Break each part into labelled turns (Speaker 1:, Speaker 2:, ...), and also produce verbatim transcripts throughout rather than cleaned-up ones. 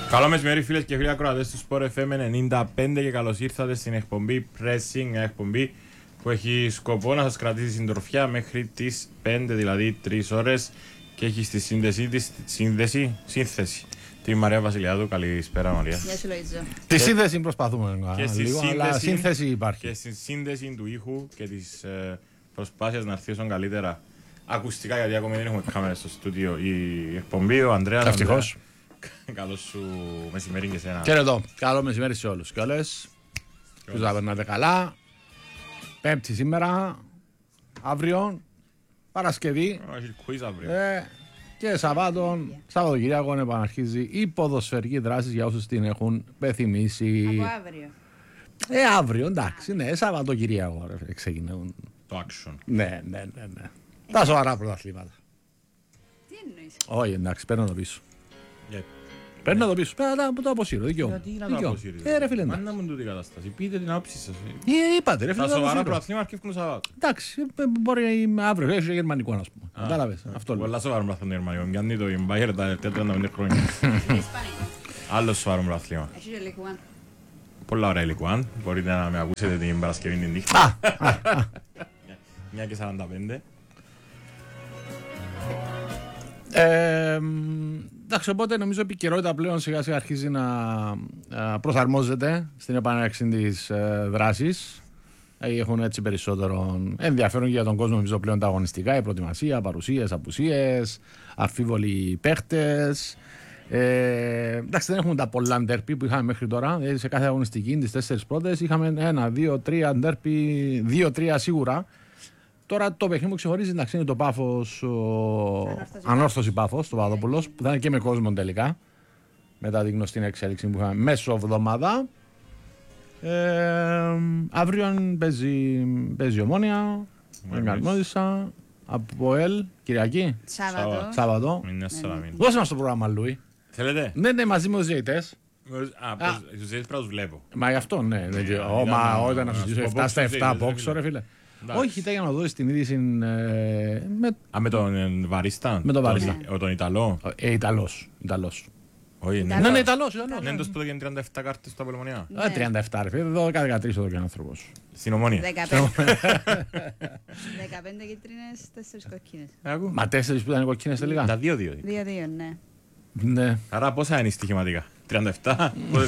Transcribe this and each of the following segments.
Speaker 1: Καλό μεσημέρι φίλες και φίλοι ακροατές του Sport εφ εμ ενενήντα πέντε και καλώς ήρθατε στην εκπομπή Pressing, μια εκπομπή που έχει σκοπό να σας κρατήσει συντροφιά μέχρι τις πέντε, δηλαδή τρεις ώρες, και έχει στη σύνδεση της σύνδεση, σύνθεση τη Μαρία Βασιλιάδου. Καλησπέρα Μαρία.
Speaker 2: Γεια σου Λοΐτζο.
Speaker 3: Τη σύνδεση προσπαθούμε
Speaker 1: και
Speaker 3: λίγο,
Speaker 1: σύνδεση,
Speaker 3: αλλά σύνθεση υπάρχει.
Speaker 1: Και στη σύνδεση του ήχου και της ε, προσπάθειας να έρθει όσο καλύτερα ακουστικά, γιατί ακόμα δεν έχουμε κάμερα στο στούντιο η εκπομπή. Ο Ανδρέας.
Speaker 3: Ευτυχώς.
Speaker 1: Καλώς σου μεσημέρι και σένα.
Speaker 3: Και εδώ, καλό μεσημέρι σε όλους και όλες. Τους να περνάτε καλά. Πέμπτη σήμερα, αύριο, Παρασκευή.
Speaker 1: Έχει quiz αύριο.
Speaker 3: Ε, και Σαββάτο, Σαββατοκύριακο επαναρχίζει η ποδοσφαιρική δράση για όσους την έχουν πεθυμίσει.
Speaker 2: Από αύριο.
Speaker 3: Ε, αύριο, εντάξει, ναι, Σαββατοκύριακο ρε, ξεκινούν.
Speaker 1: Το action.
Speaker 3: Ναι, ναι, ναι, ναι. Τα σοβαρά πρωταθλήματα.
Speaker 2: Τι εννοείς?
Speaker 3: Όχι, εντάξει, παίρνω το πίσω.
Speaker 1: Yeah.
Speaker 3: Παίρνω το πίσω. Πέρα να το αποσύρω. Δικαιώμα.
Speaker 1: Γιατί να το αποσύρετε?
Speaker 3: Ε, ρε φίλε.
Speaker 1: Μα να μου τούτη η κατάσταση. Πείτε την άποψη σας.
Speaker 3: Ε, είπατε, ρε φίλε.
Speaker 1: Τα σοβαρά προαθλήματα αρκεύκουν το Σαββάτο.
Speaker 3: Εντάξει, μπορεί αύριο, έχει γερμανικό, α πούμε. Κατάλαβες. Αυτό λέω.
Speaker 1: Πολλά σοβαρά προαθλήματα γερμανικό. Μιάννει το Bayern τα τελευταία τριάντα πέντε χρόνια. Άλλο σοβαρό προαθλήμα.
Speaker 2: Έχει και League One.
Speaker 1: Πολλά ωραία League One. Μπορείτε να με ακούσετε την Παρασκευή την νύχτα. Μια και σαράντα πέντε.
Speaker 3: Ε, εντάξει, οπότε νομίζω η επικαιρότητα πλέον σιγά σιγά αρχίζει να προσαρμόζεται στην επανέλαξη της ε, δράσης. Έχουν έτσι περισσότερο ενδιαφέρον για τον κόσμο, νομίζω πλέον τα αγωνιστικά, η προετοιμασία, παρουσίες, απουσίες, αμφίβολοι παίχτες. Ε, εντάξει, δεν έχουμε τα πολλά ντέρπι που είχαμε μέχρι τώρα. Δηλαδή σε κάθε αγωνιστική, τις τέσσερις πρώτες, είχαμε ένα, δύο, τρία ντέρπι, δύο, τρία σίγουρα. Τώρα το παιχνίδι που ξεχωρίζει, εντάξει, είναι το Πάφος, Ανόρθωση Πάφος, το Παπαδόπουλος, που θα είναι και με κόσμο τελικά. Μετά την γνωστή εξέλιξη που είχαμε μέσω εβδομάδα. Ε, αύριο παίζει, παίζει Ομόνια, Εγκαρμόδισα, Αποέλ, Κυριακή.
Speaker 2: Σάββατο.
Speaker 3: Σάββατο. Δώσε μας το πρόγραμμα, Λούι.
Speaker 1: Θέλετε?
Speaker 3: Ναι, ναι, μαζί με τους διαιτητές.
Speaker 1: Α, τους διαιτητές πρέπει να τους βλέπω.
Speaker 3: Μα γι' αυτό, ναι. Μα όταν να συζητήσω εφτά στα εφτά απόξω, ρε φίλε. Όχι, ήταν για να δώσει την είδηση.
Speaker 1: Α, με τον Βαρίστα.
Speaker 3: Με τον Βαρίστα.
Speaker 1: Τον Ιταλό.
Speaker 3: Ε, Ιταλός. Ιταλός.
Speaker 1: Όχι,
Speaker 3: ναι, ναι, Ιταλός.
Speaker 1: Δεν το σπούδα για τριάντα επτά κάρτες στα Πολεμονιά.
Speaker 3: Ε, τριάντα επτά ρε φίλε, δώδεκα δεκατρείς εδώ και ο άνθρωπος.
Speaker 1: Στην Ομόνια.
Speaker 2: δεκαπέντε κίτρινες, τέσσερις κοκκίνες.
Speaker 3: Μα τέσσερις που ήταν κοκκίνες τελικά.
Speaker 1: Τα δύο δύο.
Speaker 2: δύο δύο, ναι.
Speaker 3: Ναι.
Speaker 1: Άρα πόσα είναι στοιχηματικά? τριάντα επτά. Πότε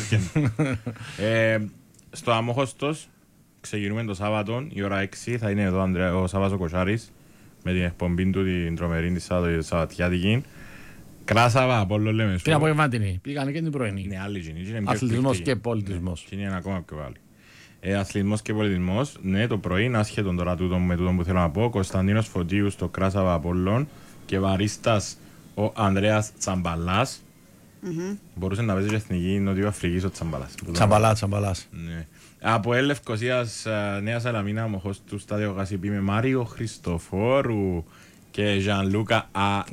Speaker 1: βγαίνει? Στο Αμόχωστος ξεκινούμε το Σάββατο, η ώρα έξι θα είναι εδώ ο Σάββας ο Κοσάρης με την εκπομπή του την τρομερή της Σαββατιάτικη. Κράσαβα, Απόλλων Λεμεσού.
Speaker 3: Την απογευματινή, πήγανε και την πρωινή.
Speaker 1: Ναι, άλλη γίνει.
Speaker 3: Αθλητισμός και πολιτισμός.
Speaker 1: Και είναι ακόμα πιο άλλη. Ε, αθλητισμός και πολιτισμός, ναι, το πρωί, ασχέτον τώρα τούτο με τούτο που θέλω να πω, Κωνσταντίνος Φωτίου στο Κράσαβα Απόλλων και βαρίστας ο Ανδρέας Τσαμπαλάς. Mm-hmm. Μπορούσε να παίζει και εθνική Νότιο Αφρικής ο Τσαμπαλάς.
Speaker 3: Τσαμπαλά, Τσαμπαλάς.
Speaker 1: Ναι. Από Λευκωσίας Νέα Σαλαμίνα, μοχός του Στάδιο Γασιπί με Μάριο Χριστοφόρου και Ζαν-Λούκα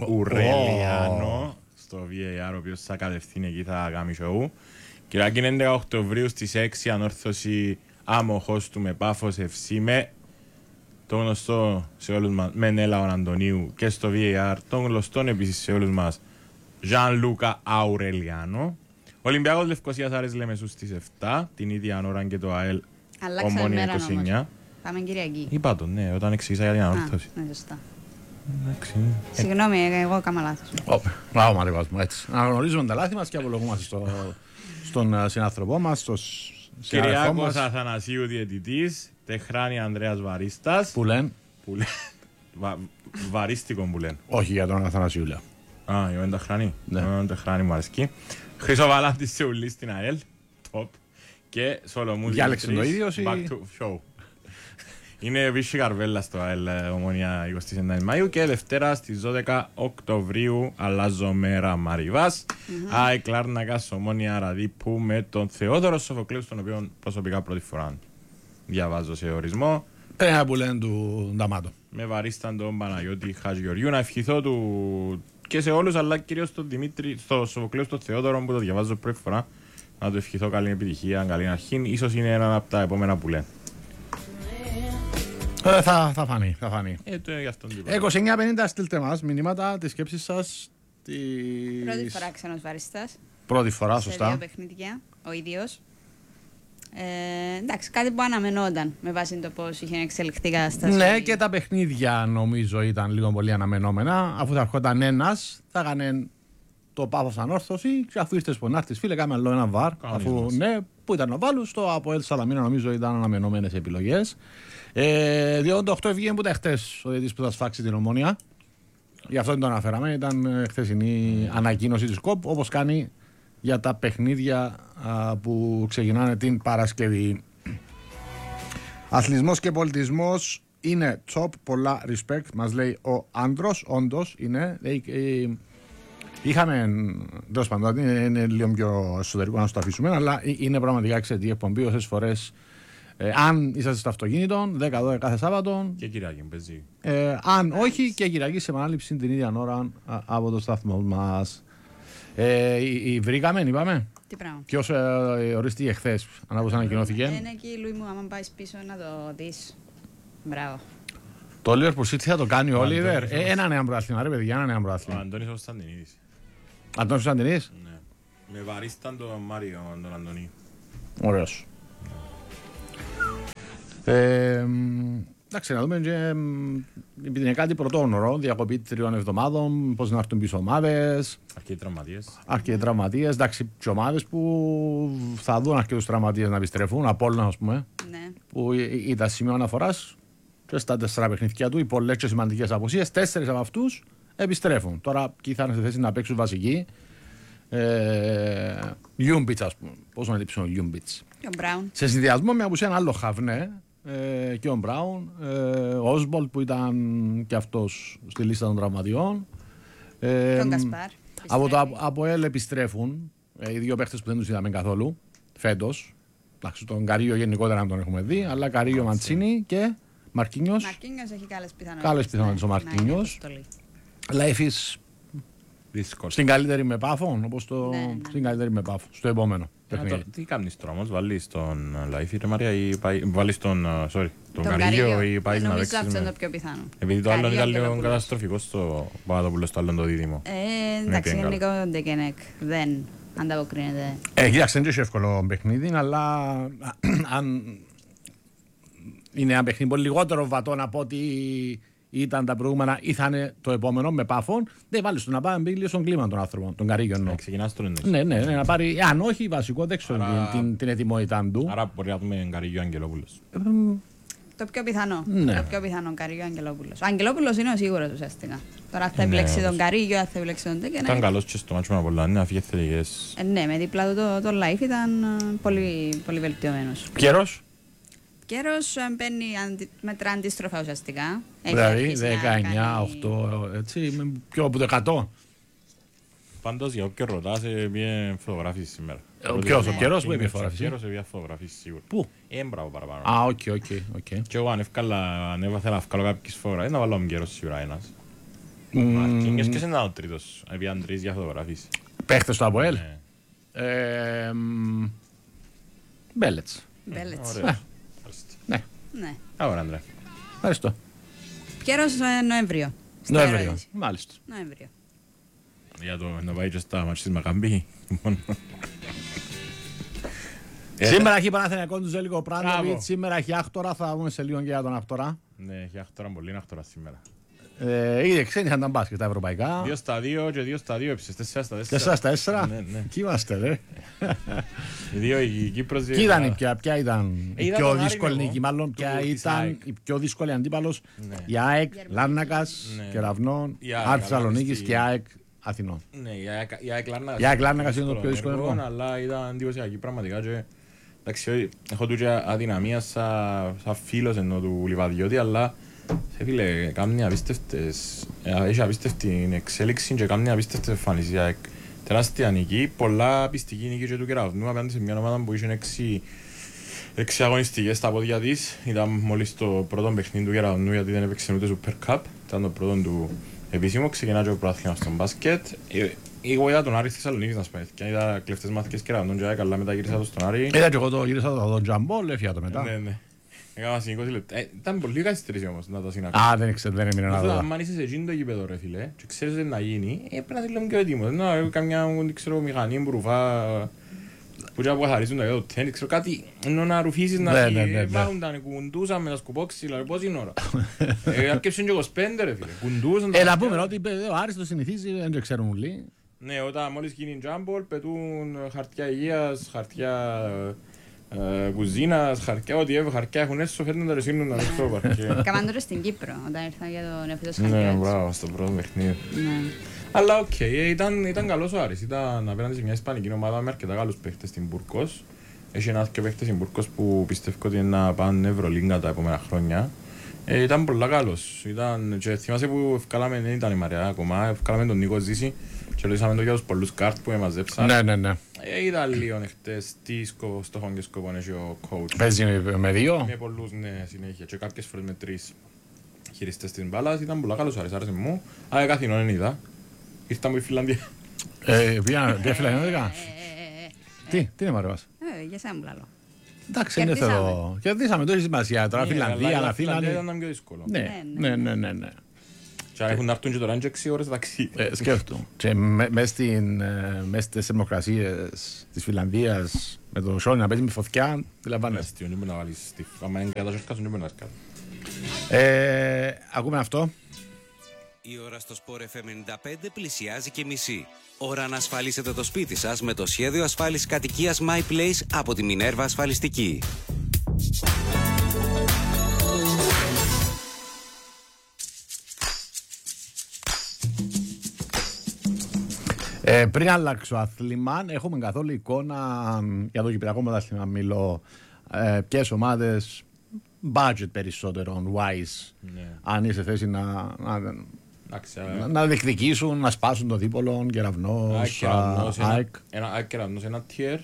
Speaker 1: Αουρέλιανο oh. στο βι έι αρ, ο οποίος θα κατευθύνει εκεί, θα κάνει σοου. Κυριακή έντεκα Οκτωβρίου στις έξι Ανόρθωση άμοχος του με Πάφος εφ σι με το γνωστό σε όλους μας Μενέλα ο Αντωνίου και στο βι έι αρ τον γνωστόν επίσης σε όλους μας Ζαν-Λούκα Αουρέλιανο. Ολυμπιακός Λευκωσίας Άρης Λεμεσού στις εφτά, την ίδια ώρα και το ΑΕΛ Ομόνια είκοσι εννιά.
Speaker 2: Πάμε Κυριακή.
Speaker 1: Είπα το, ναι, όταν εξήγησα για την ανόρθωση.
Speaker 2: Ναι, σωστά.
Speaker 1: Εντάξει.
Speaker 2: Συγγνώμη, εγώ έκανα λάθος.
Speaker 3: Μπράβο, μαρικός μου, έτσι. Να γνωρίζουμε τα λάθη μας και απολογούμαστε στο, στον συνάνθρωπό μας, στο συνάδελφό μας.
Speaker 1: Κυριάκος Αθανασίου διαιτητής, Τεχράνη Ανδρέας Βαρίστας.
Speaker 3: Που λένε.
Speaker 1: Που λένε. Βα, βαρίστικον που λένε.
Speaker 3: Όχι για τον Αθανασίου, λέω.
Speaker 1: Α, για τον Τεχράνη.
Speaker 3: Ναι.
Speaker 1: Για τον Τεχράνη μου αρέσκει. Χρυσοβαλάντης Σεουλής στην ΑΕΛ. Top. Και Σολομούς.
Speaker 3: Διάλεξε το ίδιο ή...
Speaker 1: Back to show. Είναι Βίσι Καρβέλα στο ΑΕΛ Ομόνια εικοστή ενάτη Μαΐου και Δευτέρα στις δώδεκα Οκτωβρίου αλλάζω μέρα Μαριβάς. ΑΕΚ Λάρνακας Ομόνια Ραδίππου με τον Θεόδωρο Σοφοκλέου, τον οποίο προσωπικά πρώτη φορά διαβάζω σε ορισμό.
Speaker 3: Πέρα που λένε του Νταμάτο.
Speaker 1: Με βαρίσταν τον Παναγιώτη Χατζηγεωργίου. Να ευχηθώ του και σε όλους, αλλά κυρίως στον Δημήτρη, στο Σοφοκλέου, στον Θεόδωρο που το διαβάζω πρώτη φορά. Να του ευχηθώ καλή επιτυχία, καλή αρχή. Ίσως είναι ένα από τα επόμενα που λένε.
Speaker 3: Ε, θα, θα φανεί, θα φανεί.
Speaker 1: Ε, το, για αυτόν
Speaker 3: είκοσι εννιά πενήντα στείλτε μας μηνύματα, τις σκέψεις σας. Τις...
Speaker 2: Πρώτη φορά ξένος βαριστάς.
Speaker 3: Πρώτη φορά,
Speaker 2: σε
Speaker 3: σωστά.
Speaker 2: δύο παιχνίδια, ο ίδιος. Ε, εντάξει, κάτι που αναμενόταν με βάση το πώς είχε εξελιχθεί η κατάσταση.
Speaker 3: Ναι, και τα παιχνίδια νομίζω ήταν λίγο πολύ αναμενόμενα. Αφού θα ερχόταν ένας, θα έκανε το Πάφος Ανόρθωση, και αφού είστε σπονάρτης, φίλε, κάμε άλλο ένα βαρ. Αφού ναι, που ήταν ο Βάλους, το ΑΠΟΕΛ Σαλαμίνα νομίζω ήταν αναμενόμενες επιλογές. Ε, διότι το οκτώ βγήκε που ήταν χτες ο διαιτητής που θα σφάξει την Ομόνια. Γι' αυτό δεν το αναφέραμε. Ήταν χθεσινή ανακοίνωση της ΚΟΠ, όπως κάνει για τα παιχνίδια α, που ξεκινάνε την Παρασκευή. Αθλητισμός και πολιτισμός είναι top, πολλά respect, μας λέει ο Άντρος. Όντως είναι. Ε, ε, είχαμε, τέλος πάντων, είναι, είναι λίγο πιο εσωτερικό να σου το αφήσουμε, αλλά είναι πραγματικά εξαιρετική εκπομπή όσες φορές. Ε, αν είσαστε στο αυτοκίνητο, δέκα δώδεκα κάθε Σάββατο.
Speaker 1: Και Κυριακή, παίζει.
Speaker 3: Ε, αν όχι, και Κυριακή σε επανάληψη την ίδια ώρα α, από το σταθμό μας. Ε, η, η, βρήκαμε, είπαμε.
Speaker 2: Τι πράγμα.
Speaker 3: Ποιος ε, ορίστηκε χθες, ανάπως ανακοινώθηκε.
Speaker 2: Είναι εκεί, Λουί μου, άμα πάει πίσω να το δεις. Μπράβο.
Speaker 3: Το Liverpool City θα το κάνει ο Όλιβερ. Ε, ένα νέο πρωτάθλημα, ρε παιδιά, ένα νέο
Speaker 1: Ο
Speaker 3: πρωτάθλημα.
Speaker 1: Αντώνης Κωνσταντινίδης.
Speaker 3: Αντώνης Κωνσταντινίδης.
Speaker 1: Ναι. Με βαρίσταν τον Μάριο, τον Αντωνί.
Speaker 3: Ωραίος. Ε, εντάξει, να δούμε και επειδή είναι κάτι πρωτόγνωρο, διακοπή τριών εβδομάδων, πώς να έρθουν πίσω ομάδες.
Speaker 1: Αρκετοί τραυματίες.
Speaker 3: Αρκετοί τραυματίες, εντάξει, και ομάδες που θα δουν αρκετούς τραυματίες να επιστρέφουν, Απόλλωνα ας πούμε,
Speaker 2: Ναι.
Speaker 3: που ήταν σημείο αναφοράς και στα τέσσερα παιχνίδια του, οι πολλές και σημαντικές απουσίες, τέσσερις από αυτούς επιστρέφουν. Τώρα ποιοι θα είναι σε θέση να παίξουν βασικοί. Ε, Λιούμπιτς ας πούμε, πώς να λείψουν ο Λιούμπιτς.
Speaker 2: Και ο Μπράουν.
Speaker 3: Σε συνδυασμό με απουσία ένα άλλο χαβ, ναι, ε, και ο Μπράουν, ε, ο Όσμπολτ που ήταν και αυτός στη λίστα των τραυματιών. Ε,
Speaker 2: Και ο Γκασπάρ.
Speaker 3: από το ΑΠΟΕΛ επιστρέφουν ε, οι δύο παίχτες που δεν τους είδαμε καθόλου φέτος. Εντάξει, τον Καρίγιο γενικότερα να τον έχουμε δει, αλλά Καρίγιο, Μαντσίνη και Μαρκίνιος.
Speaker 2: Μαρκίνιος έχει καλές πιθανότητες.
Speaker 3: Καλές πιθανότητες ο
Speaker 2: Ναι, να είναι
Speaker 3: Μαρκίνιος.
Speaker 2: αποστολή.
Speaker 3: Λάιφης
Speaker 1: Δύσκολο.
Speaker 3: στην καλύτερη με πάφο, όπως το.
Speaker 2: Ναι, ναι.
Speaker 3: Στην καλύτερη με πάφο, στο επόμενο παιχνίδι.
Speaker 1: Τι κάνεις τώρα όμως, βάλεις τον Λαϊφή ρε Μαρία ή πάει- βάλεις τον, uh, sorry, τον
Speaker 2: Τον
Speaker 1: Καρίγιο ή πάει να
Speaker 2: νομίζω
Speaker 1: παίξεις
Speaker 2: αυτό είναι
Speaker 1: με...
Speaker 2: το πιο πιθανό.
Speaker 1: Επειδή το άλλο
Speaker 2: Καρίγιο,
Speaker 1: ήταν λίγο
Speaker 2: Αγγελόπουλος.
Speaker 1: καταστροφικό στο Παπαδόπουλο, το άλλο το δίδυμο.
Speaker 2: Ε, εντάξει,
Speaker 1: Ναι,
Speaker 2: γενικό ο Ντεκενέκ δεν ανταποκρίνεται.
Speaker 3: Ε, κοίταξε, δεν είναι εύκολο παιχνίδι, αλλά αν είναι ένα παιχνίδι πολύ λιγότερο βατό από ό,τι ήταν τα προηγούμενα ή θα είναι το επόμενο με πάφων, δεν βάλει του να πάει μπει λίγο στον κλίμα των άνθρωπων, τον Καρίγιο εννοώ.
Speaker 1: Να ξεκινάς τον εννοείς.
Speaker 3: Ναι, ναι, ναι, να πάρει. Αν όχι, βασικό δεν ξέρω
Speaker 1: Άρα-
Speaker 3: την, την, την ετοιμότητά του.
Speaker 1: Άρα μπορεί να πούμε Καρίγιο Αγγελόπουλος.
Speaker 2: Το πιο πιθανό.
Speaker 3: Ναι.
Speaker 2: Το πιο πιθανό Καρίγιο Αγγελόπουλος. Ο Αγγελόπουλος είναι ο σίγουρος ουσιαστικά. Τώρα αν θα
Speaker 1: Ναι,
Speaker 2: επιλέξει τον
Speaker 1: όπως-
Speaker 2: Καρίγιο, αν θα επιλέξει τον
Speaker 1: Ήταν
Speaker 2: Ντεκενέκ.
Speaker 1: καλός και στο μάτσο με πολλά, ναι, αφήγε θετικές.
Speaker 2: Ε, ναι, με δίπλα του το, το live ήταν ε, πολύ, πολύ βελτιωμένος.
Speaker 3: Καιρός,
Speaker 2: Καιρός ε, μπαίνει αντι, μετρά αντίστροφα ουσιαστικά. Έχει
Speaker 3: δηλαδή
Speaker 2: αρχίσει να
Speaker 3: δεκαεννιά,
Speaker 2: κάνει-
Speaker 3: οκτώ, έτσι, με πιο από το εκατό.
Speaker 1: Πάντως για όποιον ρωτάς, πήγε φωτογράφηση σήμερα.
Speaker 3: Ε, ο ποιος, ο καιρός που είπε φωτογράφηση?
Speaker 1: Ο καιρός πήγε φωτογράφηση σίγουρα.
Speaker 3: Πού?
Speaker 1: Ε, μπράβο παραπάνω.
Speaker 3: Α, οκ, οκ, οκ.
Speaker 1: Και εγώ αν εύκαλα, αν έβαθα να βγάλω κάποιες φωτογραφίες, να βάλω μου καιρός σίγουρα ένας.
Speaker 3: Μμμ,
Speaker 1: Μαρκίνιος και ήταν ο τρίτος, έπιαν τρεις για φωτογράφηση.
Speaker 3: Παίχτες του ΑΠΟΕΛ.
Speaker 1: Ναι.
Speaker 3: Ε, μ, Μπέλετς.
Speaker 2: Μπέλετς.
Speaker 1: Ωραίος. Ευχαριστώ.
Speaker 3: Ναι,
Speaker 2: Ναι.
Speaker 1: Ωραία, Ανδρέα.
Speaker 3: ευχαριστώ.
Speaker 2: Καιρός ε, Νοέμβριο. Στην
Speaker 3: Νοέμβριο,
Speaker 2: ερώτηση.
Speaker 3: μάλιστα.
Speaker 2: Νοέμβριο.
Speaker 1: Για το να πάει και στα μάτια της Μακαμπή. μόνο. Ε,
Speaker 3: Σήμερα έχει Παναθηναϊκό του Ζέλικο
Speaker 1: Μπράβο.
Speaker 3: Πράντοβιτ, σήμερα έχει Άκτορα, θα δούμε σε λίγο και για τον Άκτορα.
Speaker 1: Ναι, έχει άχτορα πολύ άχτορα σήμερα.
Speaker 3: Ε, ήδη ξένοι θα τα μπάσκετ τα ευρωπαϊκά.
Speaker 1: Δύο στα δύο και δύο στα δύο έψες, τέσσερα στα τέσσερα.
Speaker 3: Τέσσερα στα τέσσερα.
Speaker 1: Ναι, ναι.
Speaker 3: Εκεί είμαστε, ρε.
Speaker 1: Οι δύο, η Κύπρος...
Speaker 3: Ποια ήταν η ποια, ποια ήταν
Speaker 1: Ε,
Speaker 3: η
Speaker 1: είδα
Speaker 3: πιο
Speaker 1: τον Άρη
Speaker 3: δύσκολη
Speaker 1: εγώ,
Speaker 3: νίκη, μάλλον
Speaker 1: του-
Speaker 3: ποια
Speaker 1: της
Speaker 3: ήταν
Speaker 1: ΑΕΚ.
Speaker 3: η πιο δύσκολη αντίπαλος,
Speaker 1: Ναι.
Speaker 3: η ΑΕΚ,
Speaker 2: Γερμανική.
Speaker 3: Λάρνακας,
Speaker 1: Ναι.
Speaker 3: Κεραυνών,
Speaker 1: Η ΑΕΚ,
Speaker 3: ΑΕΚ Θεσσαλονίκης
Speaker 1: αλλά
Speaker 3: και η ΑΕΚ Αθηνών.
Speaker 1: Ναι, η ΑΕΚ- η ΑΕΚ Λάρνακας.
Speaker 3: Η ΑΕΚ Λάρνακας είναι το πιο δύσκολο
Speaker 1: έργο,
Speaker 3: έργο.
Speaker 1: αλλά ήταν εντυπωσιακή πραγματικά και... Εντάξει, έχω του και αδυναμία σαν σαν φίλος ενώ του Λιβαδιώτη, αλλά σε φίλε, κάνει απίστευτες, ε, έχει απίστευτη εξέλιξη και κάνει απίστευτες εμφανίσεις. Η ΑΕΚ τεράστια νίκη, πολλά πιστική νίκη και του Κεραυνού απέναντι σε μια ομάδα που είχε έξι, έξι αγωνιστικές στα πόδια της. Ήταν μόλις το πρώτο παιχνίδι του Κεραυνού γιατί δεν έπαιξε ούτε Super Cup, ήταν το πρώτο του επίσημο, ξεκινά και το πρωτάθλημα στον μπάσκετ. Ε, Εγώ είδα τον Άρη στη Θεσσαλονίκη να σπέθει και είδα κλεφτές μαθηκές Κεραυνών και καλά μετά γύρισα το στον Άρη.
Speaker 3: Είδα και εγώ το γύρισα το τον Τζαμπόλ, έφυγα το μετά.
Speaker 1: Ναι, ναι. Έκανα είκοσι λεπτά. Ήταν πολύ καθυστερήσει όμως να το συναντήσω.
Speaker 3: Α, δεν ξέρω, δεν έμεινε να δω.
Speaker 1: Αν είσαι σε εκείνο το γήπεδο ρε φίλε και ξέρεις τι να γίνει, πρέπει να θέλουμε και ο έτοιμος. Να καμιά μηχανή που ρουφά, που και να καθαρίζουν τα γέδο τέννις, ξέρω κάτι, ενώ να ρουφήσεις να βάλουν τα κουντούσαν με τα σκουπόξυλα, πώς είναι ώρα. Αρκέψουν και είκοσι πέντε ρε φίλε, κουντούσαν τα...
Speaker 3: Ε, να πούμε ότι ο Άρης το συνηθίζει, δεν το ξέρουν όλοι.
Speaker 1: Ναι, όταν μόλις γίνει τζάμπολ, πετούν χαρτιά υγείας, χαρτιά κουζίνας, χαρτιά, ό,τι έβε χαρτιά έχουν έσω, φέρνουν τα ρεσίνουν να δείξω το παρκέ.
Speaker 2: Κάμαν τώρα στην Κύπρο, όταν ήρθα για τον εφητός
Speaker 1: Ναι,
Speaker 2: χαρτιάτης.
Speaker 1: μπράβο, στο πρώτο παιχνίδι. Αλλά οκ, ήταν καλός ο Άρης, ήταν απέναντι σε μια ισπανική ομάδα με αρκετά καλούς παίχτες στην Μπουρκός. Έχει ένα και παίχτες στην Μπουρκός που πιστεύω ότι είναι να πάνε Ευρωλίγκα τα επόμενα χρόνια. Ε, ήταν πολλά καλός. Ήταν, και θυμάσαι που ευκάλαμε, δεν ήταν η Μαριά ακόμα, ευκάλαμε τον Νίκο Ζήση και ρωτήσαμε το για τους πολλούς κάρτ που μαζέψαν.
Speaker 3: Ναι, ναι, ναι.
Speaker 1: Ε, είδα λίγο χτες τι στόχον και σκοπόν έχει ο coach.
Speaker 3: Παίζει με δύο.
Speaker 1: Με πολλούς, ναι, συνέχεια και κάποιες φορές με τρεις χειριστές της μπάλας. Ήταν πολλά καλός, άρεσε, άρεσε μου. Α, καθηνόν δεν είδα. Ήρθα μου η Φιλανδία.
Speaker 3: Ε, ποια Φιλανδία δεν έκανα. Τι, τι είναι Μαρέβας.
Speaker 2: Ε, για σένα μου λαλώ.
Speaker 3: Εντάξει, είναι εδώ. Κερδίσαμε, το έχει σημασία. Τώρα Φιλανδία, αλλά
Speaker 1: Φιλανδία ήταν πιο δύσκολο.
Speaker 3: Ναι, ναι, ναι, ναι.
Speaker 1: Και αν έχουν να έρθουν και τώρα έξι ώρες ταξί.
Speaker 3: Σκέφτομαι. Και μες στις θερμοκρασίες της Φιλανδίας, με το σιόνι να παίζει με φωτιά, δεν λαμβάνεσαι.
Speaker 1: Τι είναι να βάλεις, άμα είναι κατά σέρκας, είναι να σκάτω.
Speaker 3: Ακούμε αυτό.
Speaker 4: Η ώρα στο Sport εφ εμ ενενήντα πέντε πλησιάζει και μισή. Ώρα να ασφαλίσετε το σπίτι σας με το σχέδιο ασφάλισης κατοικίας My Place από τη Minerva Ασφαλιστική.
Speaker 3: Ε, πριν αλλάξω άθλημα, έχουμε καθόλου εικόνα για το κυπριακό πρωτάθλημα. Μιλώ ε, ποιες ομάδες budget περισσότερο, wise, ναι. Αν είσαι θέση να, να, να, να διεκδικήσουν, να σπάσουν το δίπολο, Κεραυνός, ΑΕΚ.
Speaker 1: Ένα Κεραυνός, ένα tier,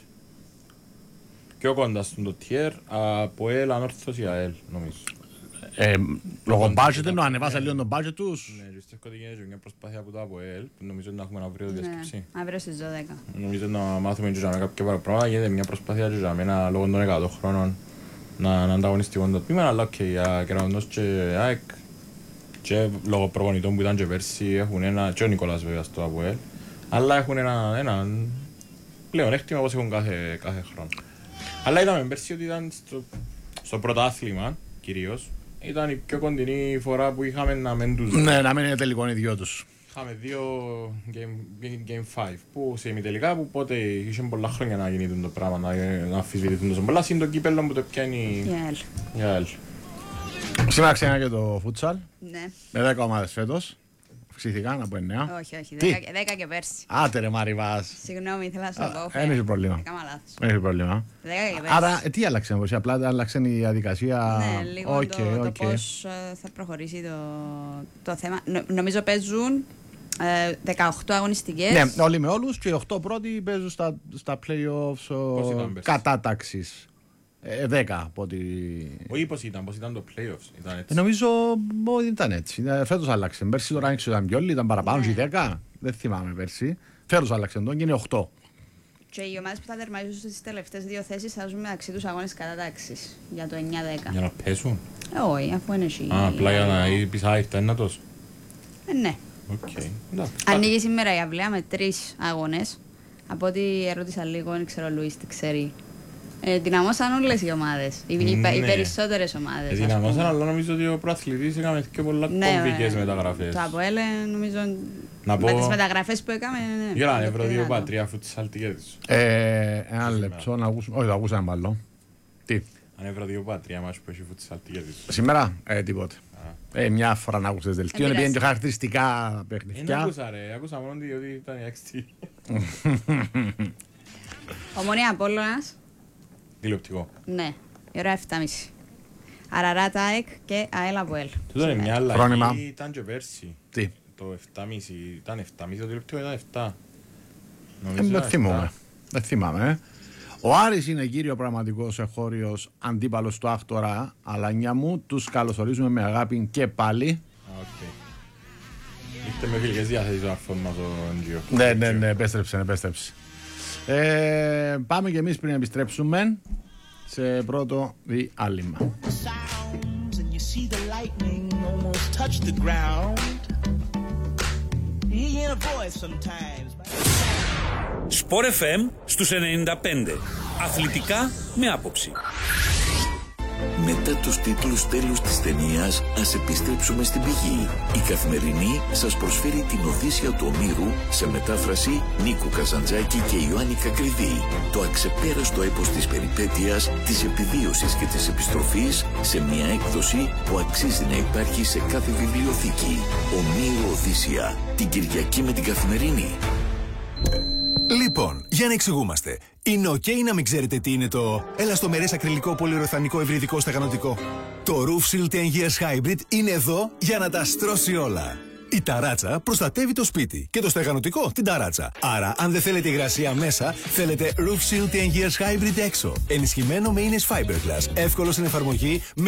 Speaker 1: πιο κοντά στον tier, από ΕΛ, Ανόρθωση, ΑΕΛ, νομίζω.
Speaker 3: Ε, λόγω budget, ενώ ανεβάσα λίγο το budget τους.
Speaker 1: Ναι, πιστεύω ότι γίνεται μια προσπάθεια από το ΑΠΟΕΛ, που νομίζω να έχουμε αύριο διασκεψή.
Speaker 2: Ναι, αύριο στις δώδεκα.
Speaker 1: Νομίζω να μάθουμε και για κάποια παραπράγματα, γίνεται μια προσπάθεια και για μένα λόγω των εκατό χρόνων να ανταγωνιστικό το τμήμα, αλλά και για Κεραυνός και ΑΕΚ και λόγω προπονητών που ήταν και πέρσι έχουν ένα, και ο Νικόλας βέβαια στο ΑΠΟΕΛ, αλλά έχουν ένα, ένα πλέον έκτημα όπως έχουν κάθε, κάθε χρόνο. Αλλά είδαμε πέρσι ότι ήταν στο, στο πρωτάθλημα κυρίως, ήταν η πιο κοντινή φορά που είχαμε να μεν τους...
Speaker 3: Ναι, να μην είναι τελικό οι δυο τους.
Speaker 1: Είχαμε δύο Game, game πέντε που σε ημιτελικά που πότε είχε πολλά χρόνια να γίνει το πράγμα, να, να αμφισβητηθούν τόσο πολλά. Είναι το κύπελλο που το πιάνει η ΑΕΛ.
Speaker 3: Σήμερα ξένα και το futsal.
Speaker 2: Ναι.
Speaker 3: Με δέκα ομάδες φέτος. Αυξήθηκαν από εννέα.
Speaker 2: Όχι, όχι, δέκα και πέρσι.
Speaker 3: Άτε ρε Μαριβάς.
Speaker 2: Συγγνώμη, ήθελα να σου πω.
Speaker 3: Δεν έχει πρόβλημα.
Speaker 2: Έκανα λάθος.
Speaker 3: Δεν έχει πρόβλημα.
Speaker 2: δέκα και πέρσι.
Speaker 3: Άρα τι άλλαξε, Μωσή, απλά άλλαξε η διαδικασία.
Speaker 2: Ναι, λίγο
Speaker 3: okay,
Speaker 2: το,
Speaker 3: okay.
Speaker 2: το πώς θα προχωρήσει το, το θέμα. Νο, νομίζω παίζουν ε, δεκαοκτώ αγωνιστικές.
Speaker 3: Ναι, όλοι με όλους και οι οκτώ πρώτοι παίζουν στα, στα play-offs κατάταξης. Ε, δέκα από ό,τι...
Speaker 1: Όχι πώς ήταν, πώς ήταν το play-offs, ήταν έτσι.
Speaker 3: Ε, νομίζω ότι ήταν έτσι. Φέτος άλλαξε. Πέρσι το ranking ήταν πιο όλοι, ήταν παραπάνω και δέκα. Δεν θυμάμαι πέρσι. Φέτος άλλαξε τον και είναι οκτώ.
Speaker 2: Και οι ομάδες που θα τερματίζουν στις τελευταίες δύο θέσεις θα ζουν μεταξύ τους αγώνες κατάταξης για το εννιά δέκα.
Speaker 1: Για να πέσουν.
Speaker 2: Ε, όχι, αφού είναι εσύ.
Speaker 1: Α, απλά για να πεις α, ήρθα ένα τόσο.
Speaker 2: Ε, ναι.
Speaker 1: Okay.
Speaker 2: Ανοίγει σήμερα η αυλαία με τρεις αγώνες. Από ό,τι ερώτησα λίγο, δεν ξέρω ο Λουίς τι ξέρει. Ε, δυναμώσαν όλες οι ομάδες, οι, ναι. οι περισσότερες ομάδες.
Speaker 1: Ε, δυναμώσαν, αλλά νομίζω ότι ο προαθλητής έκαμε και πολλά ναι, κομβικές μεταγραφές.
Speaker 2: Το ΑΠΟΕΛ, νομίζω,
Speaker 1: να πω...
Speaker 2: με τις μεταγραφές που έκαμε... Ναι,
Speaker 1: για να ευρώ δύο πατρία φουτσάλ τι κέρδισες.
Speaker 3: Ένα λεπτό να ακούσουμε, όχι το ακούσαμε μάλλον. Τι.
Speaker 1: Αν ευρώ δύο πατρία μας που έχει φουτσάλ τι κέρδισες.
Speaker 3: Σήμερα, ε, τίποτε. Ε, μια φορά να ακούσες δελτίο, είναι και χαρακτηριστικά παιχνιδιά.
Speaker 1: Δεν ακούσα ρε, ακούσα μόνο ότι ήταν η έξι.
Speaker 2: Ομόνια Απόλλωνας.
Speaker 1: Τηλεοπτικό.
Speaker 2: Ναι, η ώρα επτά και μισή. Αραράτα ΑΕΚ και ΑΕΛ ΑΠΟΕΛ.
Speaker 1: Τούτο είναι μια αλλαγή, ήταν και πέρσι.
Speaker 3: Τι.
Speaker 1: Το επτά και μισή, ήταν επτά και μισή, το τηλεοπτικό ήταν επτά.
Speaker 3: Δεν θυμάμαι. Δεν θυμάμαι. Ο Άρης είναι κύριο πραγματικός εγχώριος αντίπαλος του Άκτορα, αλλά νιά μου τους καλωσορίζουμε με αγάπη και πάλι.
Speaker 1: Ήρθε με φιλικές διάθεσης ο αρφόν μας ο Ντζιο.
Speaker 3: Ναι, ναι, ναι, επέστρεψε, επέστρεψε. Ε, πάμε και εμείς πριν επιστρέψουμε σε πρώτο διάλειμμα.
Speaker 5: lightning almost touched the ground. You hear a voice sometimes.
Speaker 6: Sport εφ εμ στους ενενήντα πέντε. Αθλητικά με άποψη.
Speaker 7: Μετά τους τίτλους τέλους της ταινίας, ας επιστρέψουμε στην πηγή. Η Καθημερινή σας προσφέρει την Οδύσσεια του Ομήρου σε μετάφραση Νίκου Καζαντζάκη και Ιωάννη Κακριδί. Το αξεπέραστο έπος της περιπέτειας, της επιβίωσης και της επιστροφής σε μια έκδοση που αξίζει να υπάρχει σε κάθε βιβλιοθήκη. Ομήρου Οδύσσεια, την Κυριακή με την Καθημερινή.
Speaker 8: Λοιπόν, για να εξηγούμαστε. Είναι ok να μην ξέρετε τι είναι το ελαστομερές ακριλικό πολυουρεθανικό ευρυδικό στεγανοτικό. Το Roof Shield ten Years Hybrid είναι εδώ για να τα στρώσει όλα. Η ταράτσα προστατεύει το σπίτι και το στεγανοτικό την ταράτσα. Άρα, αν δεν θέλετε υγρασία μέσα, θέλετε Roof Shield ten Years Hybrid έξω. Ενισχυμένο με ίνες Fiberglass, εύκολο στην εφαρμογή, με